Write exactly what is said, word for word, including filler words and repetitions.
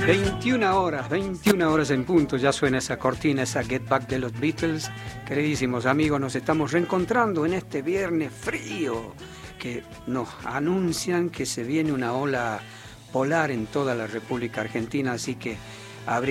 veintiuna horas, veintiuna horas en punto, ya suena esa cortina, esa Get Back de los Beatles. Queridísimos amigos, nos estamos reencontrando en este viernes frío, que nos anuncian que se viene una ola polar en toda la República Argentina, así que